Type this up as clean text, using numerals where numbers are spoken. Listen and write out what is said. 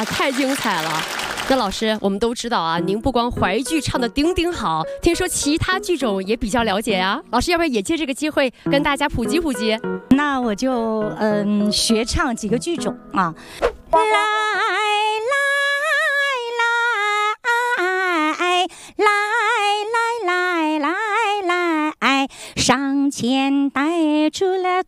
太精彩了。那老师，我们都知道啊，您不光淮剧唱的丁丁好，听说其他剧种也比较了解呀。老师，要不要也借这个机会跟大家普及普及？ 那我就学唱几个剧种啊。来来，上前带出了